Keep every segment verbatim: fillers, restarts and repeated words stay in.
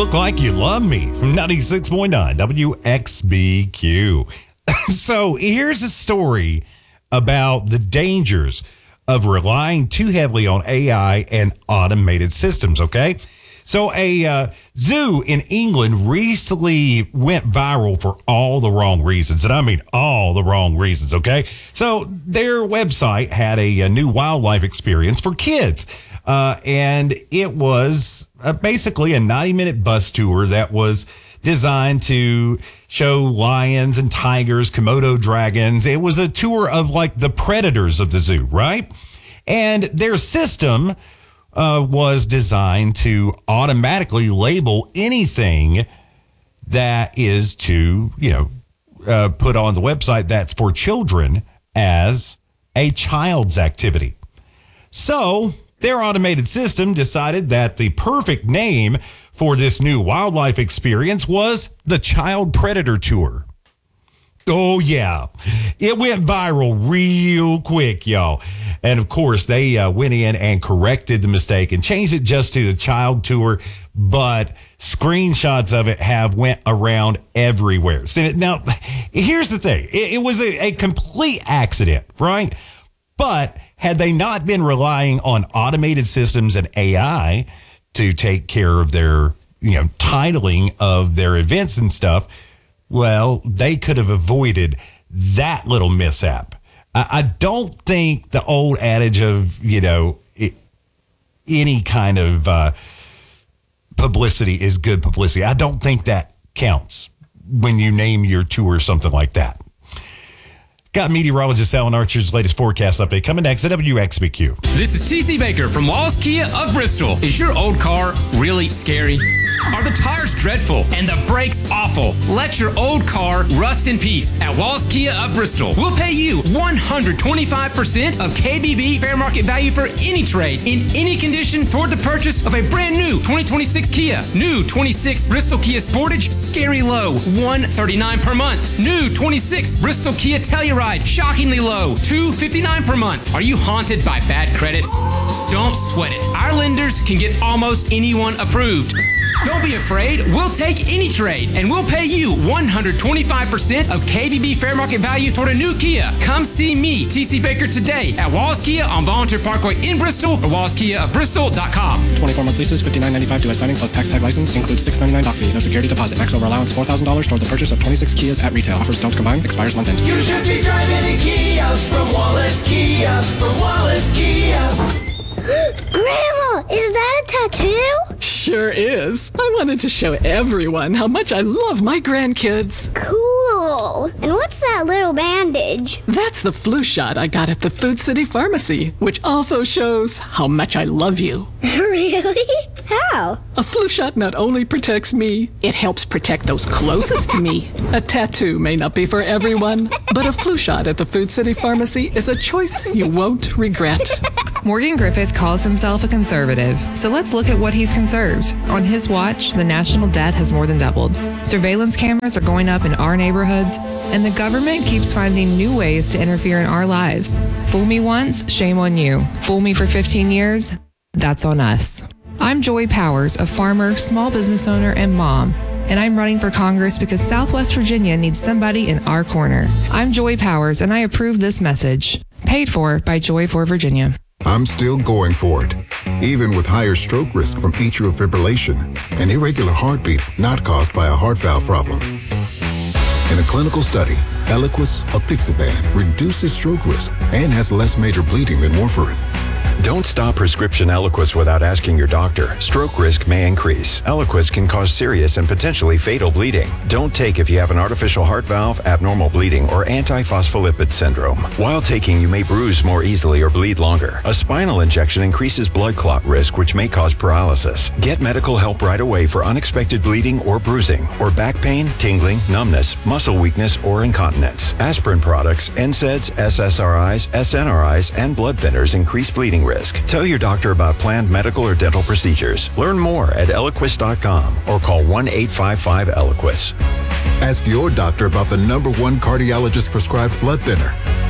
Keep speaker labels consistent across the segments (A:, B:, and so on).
A: Look Like You Love Me from ninety-six point nine W X B Q. So here's a story about the dangers of relying too heavily on A I and automated systems, okay? So a uh, zoo in England recently went viral for all the wrong reasons. And I mean all the wrong reasons, okay? So their website had a, a new wildlife experience for kids. Uh, and it was uh, basically a ninety-minute bus tour that was designed to show lions and tigers, Komodo dragons. It was a tour of like the predators of the zoo, right? And their system uh, was designed to automatically label anything that is to, you know, uh, put on the website that's for children as a child's activity. So their automated system decided that the perfect name for this new wildlife experience was the Child Predator Tour. Oh, yeah. It went viral real quick, y'all. And, of course, they uh, went in and corrected the mistake and changed it just to the Child Tour. But screenshots of it have went around everywhere. So now, here's the thing. It, it was a, a complete accident, right? But had they not been relying on automated systems and A I to take care of their, you know, titling of their events and stuff, well, they could have avoided that little mishap. I, I don't think the old adage of, you know, it, any kind of uh, publicity is good publicity. I don't think that counts when you name your tour something like that. Got meteorologist Alan Archer's latest forecast update coming next at W X B Q.
B: This is T C Baker from Wallace Kia of Bristol. Is your old car really scary? Are the tires dreadful and the brakes awful? Let your old car rust in peace at Wallace Kia of Bristol. We'll pay you one hundred twenty-five percent of K B B fair market value for any trade in any condition toward the purchase of a brand new twenty twenty-six Kia. New twenty-six Bristol Kia Sportage, scary low, one hundred thirty-nine dollars per month. New twenty-six Bristol Kia Telluride, shockingly low, two hundred fifty-nine dollars per month. Are you haunted by bad credit? Don't sweat it. Our lenders can get almost anyone approved. Don't be afraid. We'll take any trade, and we'll pay you one hundred twenty-five percent of K B B fair market value toward a new Kia. Come see me, T C Baker, today at Wallace Kia on Volunteer Parkway in Bristol or wallace kia of bristol dot com.
C: twenty-four month leases, fifty-nine ninety-five due at signing plus tax tag license. Includes six hundred ninety-nine doc fee. No security deposit. Max over allowance four thousand dollars toward the purchase of twenty-six Kias at retail. Offers don't combine. Expires month end.
D: You should be driving a Kia from Wallace Kia. From Wallace Kia.
E: Grandma, is that a tattoo?
F: Sure is. I wanted to show everyone how much I love my grandkids.
E: Cool. And what's that little bandage?
F: That's the flu shot I got at the Food City Pharmacy, which also shows how much I love you.
E: Really? How?
F: A flu shot not only protects me, it helps protect those closest to me. A tattoo may not be for everyone, but a flu shot at the Food City Pharmacy is a choice you won't regret.
G: Morgan Griffith calls himself a conservative, so let's look at what he's conserved. On his watch, the national debt has more than doubled. Surveillance cameras are going up in our neighborhoods, and the government keeps finding new ways to interfere in our lives. Fool me once, shame on you. Fool me for fifteen years, that's on us. I'm Joy Powers, a farmer, small business owner, and mom. And I'm running for Congress because Southwest Virginia needs somebody in our corner. I'm Joy Powers, and I approve this message. Paid for by Joy for Virginia.
H: I'm still going for it, even with higher stroke risk from atrial fibrillation, an irregular heartbeat not caused by a heart valve problem. In a clinical study, Eliquis apixaban reduces stroke risk and has less major bleeding than warfarin.
I: Don't stop prescription Eliquis without asking your doctor. Stroke risk may increase. Eliquis can cause serious and potentially fatal bleeding. Don't take if you have an artificial heart valve, abnormal bleeding, or antiphospholipid syndrome. While taking, you may bruise more easily or bleed longer. A spinal injection increases blood clot risk, which may cause paralysis. Get medical help right away for unexpected bleeding or bruising, or back pain, tingling, numbness, muscle weakness, or incontinence. Aspirin products, N SAIDs, S S R Is, S N R Is, and blood thinners increase bleeding risk. Tell your doctor about planned medical or dental procedures. Learn more at Eliquis dot com or call one eight five five Eliquis.
H: Ask your doctor about the number one cardiologist prescribed blood thinner.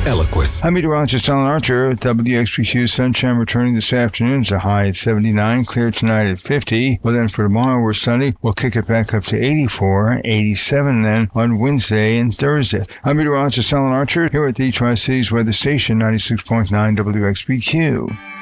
H: Eliquis.
J: I'm meteorologist Alan Archer. W X B Q sunshine returning this afternoon. It's a high at seventy-nine, clear tonight at fifty. Well, then for tomorrow, we're sunny. We'll kick it back up to eighty-four, eighty-seven then on Wednesday and Thursday. I'm meteorologist Alan Archer here at the Tri-Cities Weather Station, ninety-six point nine W X B Q.